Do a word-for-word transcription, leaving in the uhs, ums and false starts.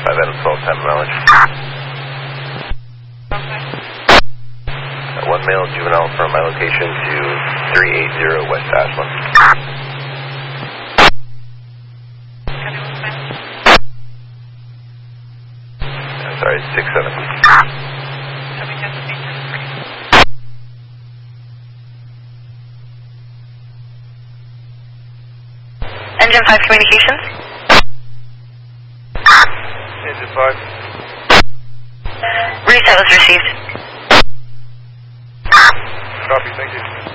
five Adam twelve, time mileage. Uh, one male juvenile from my location to three eighty West Ashland. Uh, sorry, six seven. Engine five communications. Engine five. Reset was received. Copy, thank you.